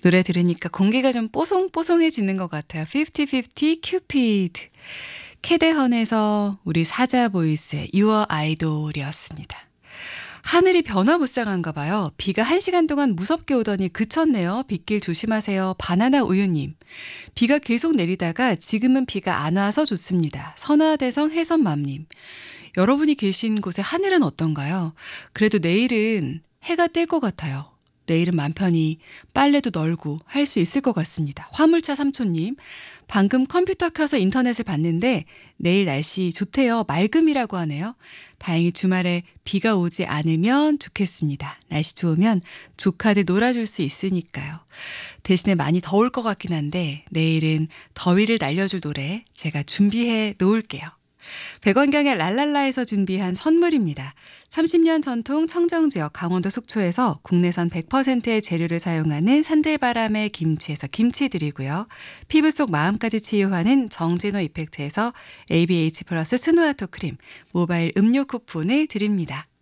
노래 들으니까 공기가 좀 뽀송뽀송해지는 것 같아요. 50-50 큐피드. 캐대헌에서 우리 사자 보이스의 Your Idol이었습니다. 하늘이 변화무쌍한가 봐요. 비가 1시간 동안 무섭게 오더니 그쳤네요. 빗길 조심하세요. 바나나 우유님. 비가 계속 내리다가 지금은 비가 안 와서 좋습니다. 선화대성 해선맘님. 여러분이 계신 곳의 하늘은 어떤가요? 그래도 내일은 해가 뜰 것 같아요. 내일은 맘 편히 빨래도 널고 할 수 있을 것 같습니다. 화물차 삼촌님. 방금 컴퓨터 켜서 인터넷을 봤는데 내일 날씨 좋대요. 맑음이라고 하네요. 다행히 주말에 비가 오지 않으면 좋겠습니다. 날씨 좋으면 조카들 놀아줄 수 있으니까요. 대신에 많이 더울 것 같긴 한데 내일은 더위를 날려줄 노래 제가 준비해 놓을게요. 백원경의 랄랄라에서 준비한 선물입니다. 30년 전통 청정지역 강원도 속초에서 국내산 100%의 재료를 사용하는 산들바람의 김치에서 김치 드리고요. 피부 속 마음까지 치유하는 정진호 이펙트에서 ABH 플러스 스누아토 크림, 모바일 음료 쿠폰을 드립니다.